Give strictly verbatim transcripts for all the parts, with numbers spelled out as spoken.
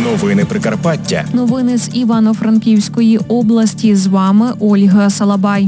Новини Прикарпаття. Новини з Івано-Франківської області. З вами Ольга Салабай.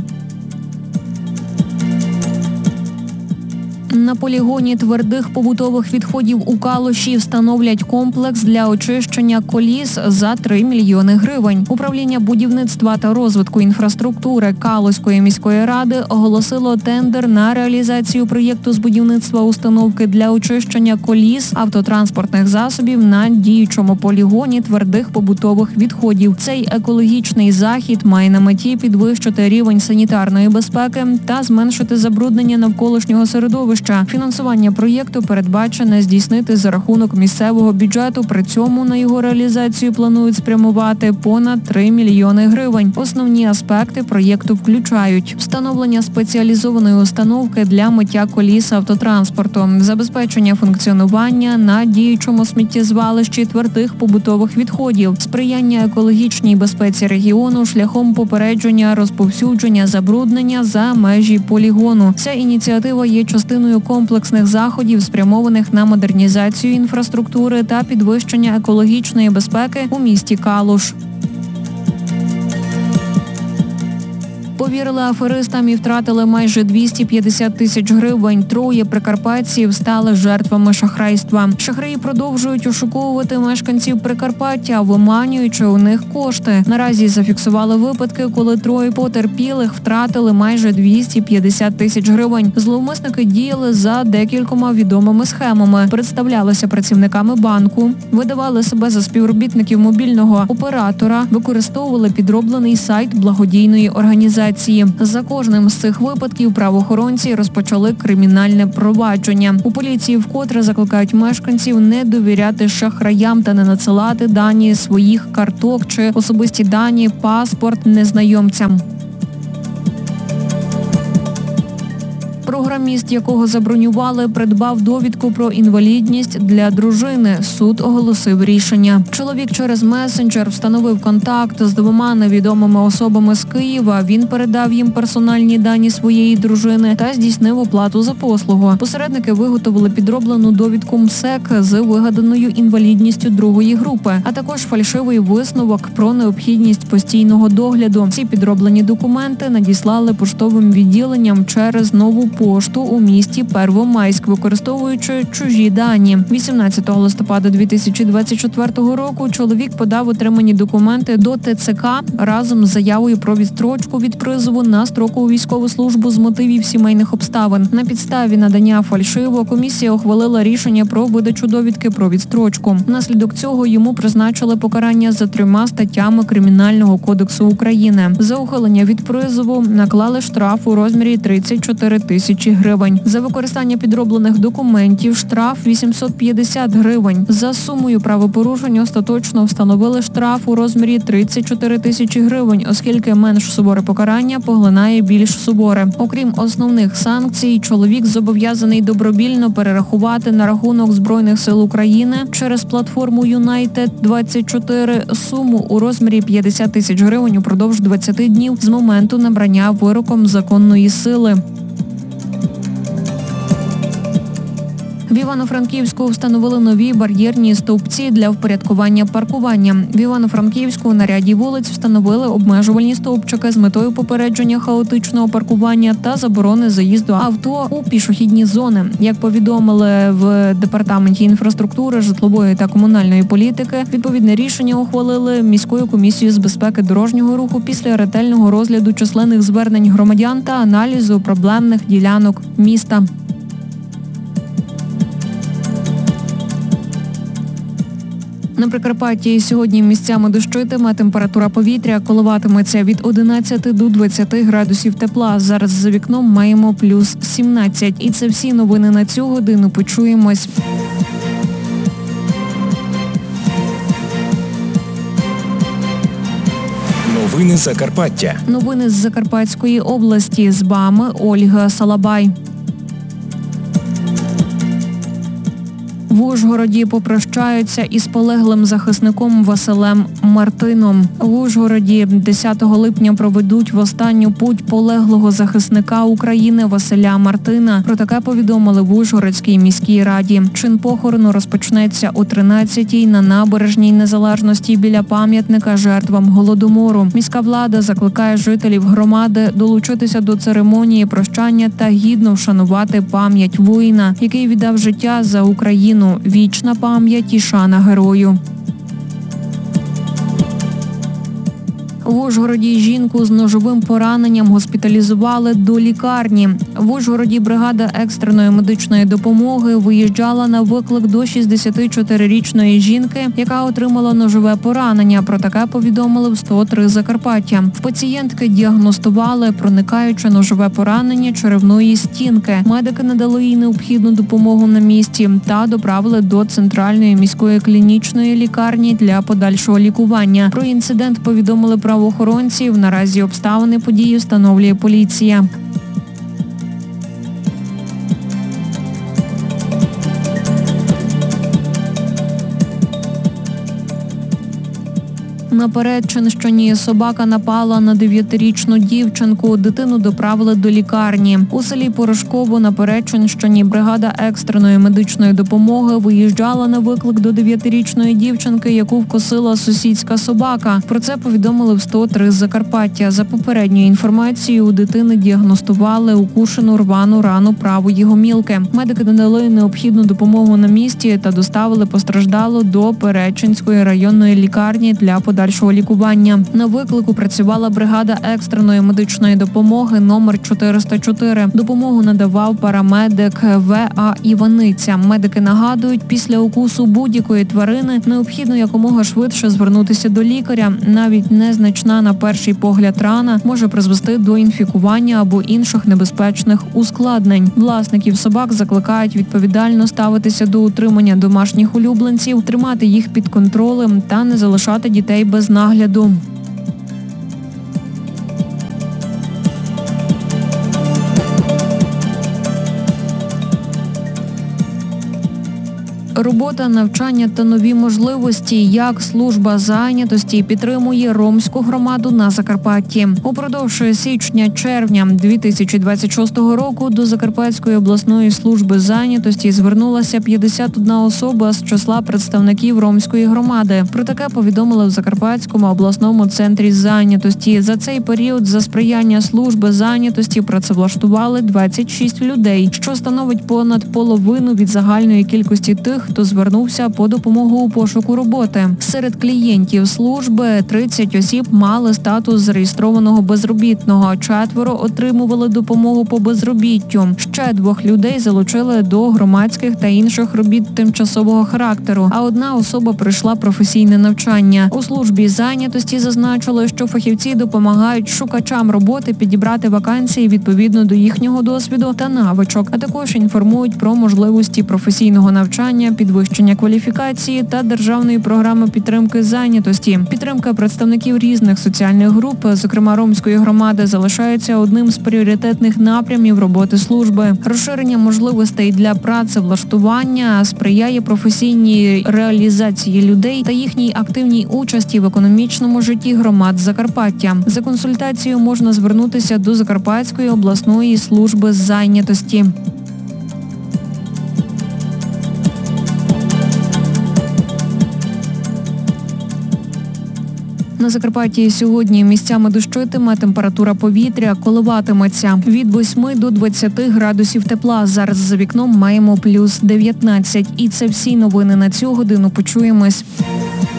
На полігоні твердих побутових відходів у Калуші встановлять комплекс для очищення коліс за три мільйони гривень. Управління будівництва та розвитку інфраструктури Калуської міської ради оголосило тендер на реалізацію проєкту з будівництва установки для очищення коліс автотранспортних засобів на діючому полігоні твердих побутових відходів. Цей екологічний захід має на меті підвищити рівень санітарної безпеки та зменшити забруднення навколишнього середовища. Фінансування проєкту передбачене здійснити за рахунок місцевого бюджету, при цьому на його реалізацію планують спрямувати понад три мільйони гривень. Основні аспекти проєкту включають встановлення спеціалізованої установки для миття коліс автотранспорту, забезпечення функціонування на діючому сміттєзвалищі твердих побутових відходів, сприяння екологічній безпеці регіону шляхом попередження розповсюдження забруднення за межі полігону. Ця ініціатива є частиною комплексних заходів, спрямованих на модернізацію інфраструктури та підвищення екологічної безпеки у місті Калуш. Повірили аферистам і втратили майже двісті п'ятдесят тисяч гривень. Троє прикарпатців стали жертвами шахрайства. Шахраї продовжують ошуковувати мешканців Прикарпаття, виманюючи у них кошти. Наразі зафіксували випадки, коли троє потерпілих втратили майже двісті п'ятдесят тисяч гривень. Зловмисники діяли за декількома відомими схемами. Представлялися працівниками банку, видавали себе за співробітників мобільного оператора, використовували підроблений сайт благодійної організації. За кожним з цих випадків правоохоронці розпочали кримінальне провадження. У поліції вкотре закликають мешканців не довіряти шахраям та не надсилати дані своїх карток чи особисті дані, паспорт незнайомцям. Програміст, якого забронювали, придбав довідку про інвалідність для дружини. Суд оголосив рішення. Чоловік через месенджер встановив контакт з двома невідомими особами з Києва. Він передав їм персональні дані своєї дружини та здійснив оплату за послугу. Посередники виготовили підроблену довідку МСЕК з вигаданою інвалідністю другої групи, а також фальшивий висновок про необхідність постійного догляду. Ці підроблені документи надіслали поштовим відділенням через нову пошту у місті Первомайськ, використовуючи чужі дані. вісімнадцятого листопада дві тисячі двадцять четвертого року чоловік подав отримані документи до Те Це Ка разом з заявою про відстрочку від призову на строкову військову службу з мотивів сімейних обставин. На підставі надання фальшиво комісія ухвалила рішення про видачу довідки про відстрочку. Внаслідок цього йому призначили покарання за трьома статтями Кримінального кодексу України. За ухилення від призову наклали штраф у розмірі тридцять чотири тисячі гривень. За використання підроблених документів штраф вісімсот п'ятдесят гривень. За сумою правопорушень остаточно встановили штраф у розмірі тридцять чотири тисячі гривень, оскільки менш суворе покарання поглинає більш суворе. Окрім основних санкцій, чоловік зобов'язаний добровільно перерахувати на рахунок Збройних сил України через платформу Юнайтед двадцять чотири суму у розмірі п'ятдесят тисяч гривень упродовж двадцяти днів з моменту набрання вироком законної сили. В Івано-Франківську встановили нові бар'єрні стовпці для впорядкування паркування. В Івано-Франківську на ряді вулиць встановили обмежувальні стовпчики з метою попередження хаотичного паркування та заборони заїзду авто у пішохідні зони. Як повідомили в Департаменті інфраструктури, житлової та комунальної політики, відповідне рішення ухвалили міською комісією з безпеки дорожнього руху після ретельного розгляду численних звернень громадян та аналізу проблемних ділянок міста. На Прикарпатті сьогодні місцями дощитиме, температура повітря коливатиметься від одинадцяти до двадцяти градусів тепла. Зараз за вікном маємо плюс сімнадцять. І це всі новини на цю годину. Почуємось. Новини Закарпаття. Новини з Закарпатської області. З вами Ольга Салабай. В Ужгороді попрощаються із полеглим захисником Василем Мартином. В Ужгороді десятого липня проведуть в останню путь полеглого захисника України Василя Мартина. Про таке повідомили в Ужгородській міській раді. Чин похорону розпочнеться о тринадцятій на набережній Незалежності біля пам'ятника жертвам Голодомору. Міська влада закликає жителів громади долучитися до церемонії прощання та гідно вшанувати пам'ять воїна, який віддав життя за Україну. Вічна пам'ять і шана герою. В Ужгороді жінку з ножовим пораненням госпіталізували до лікарні. В Ужгороді бригада екстреної медичної допомоги виїжджала на виклик до шістдесятичотирирічної жінки, яка отримала ножове поранення. Про таке повідомили в сто три Закарпаття. В пацієнтки діагностували проникаюче ножове поранення черевної стінки. Медики надали їй необхідну допомогу на місці та доправили до центральної міської клінічної лікарні для подальшого лікування. Про інцидент повідомили правоохоронців. Наразі обставини події встановлює поліція. На Переччині собака напала на дев'ятирічну дівчинку. Дитину доправили до лікарні. У селі Порошково на Переччині бригада екстреної медичної допомоги виїжджала на виклик до дев'ятирічної дівчинки, яку вкусила сусідська собака. Про це повідомили в сто три Закарпаття. За попередньою інформацією, у дитини діагностували укушену рвану рану правої гомілки. Медики надали необхідну допомогу на місці та доставили постраждалу до Переччинської районної лікарні для подальшого лікування. На виклику працювала бригада екстреної медичної допомоги номер чотириста чотири. Допомогу надавав парамедик В А Іваниця. Медики нагадують, після укусу будь-якої тварини необхідно якомога швидше звернутися до лікаря. Навіть незначна на перший погляд рана може призвести до інфікування або інших небезпечних ускладнень. Власників собак закликають відповідально ставитися до утримання домашніх улюбленців, тримати їх під контролем та не залишати дітей без нагляду. Робота, навчання та нові можливості. Як служба зайнятості підтримує ромську громаду на Закарпатті. Упродовж січня-червня дві тисячі двадцять шостого року до Закарпатської обласної служби зайнятості звернулася п'ятдесят одна особа з числа представників ромської громади. Про таке повідомили в Закарпатському обласному центрі зайнятості. За цей період за сприяння служби зайнятості працевлаштували двадцять шість людей, що становить понад половину від загальної кількості тих, хто звернувся по допомогу у пошуку роботи. Серед клієнтів служби тридцять осіб мали статус зареєстрованого безробітного, четверо отримували допомогу по безробіттю. Ще двох людей залучили до громадських та інших робіт тимчасового характеру, а одна особа пройшла професійне навчання. У службі зайнятості зазначили, що фахівці допомагають шукачам роботи підібрати вакансії відповідно до їхнього досвіду та навичок, а також інформують про можливості професійного навчання, підвищення кваліфікації та державної програми підтримки зайнятості. Підтримка представників різних соціальних груп, зокрема ромської громади, залишається одним з пріоритетних напрямів роботи служби. Розширення можливостей для працевлаштування сприяє професійній реалізації людей та їхній активній участі в економічному житті громад Закарпаття. За консультацією можна звернутися до Закарпатської обласної служби зайнятості. На Закарпатті сьогодні місцями дощитиме, температура повітря коливатиметься від восьми до двадцяти градусів тепла. Зараз за вікном маємо плюс дев'ятнадцять. І це всі новини на цю годину. Почуємось.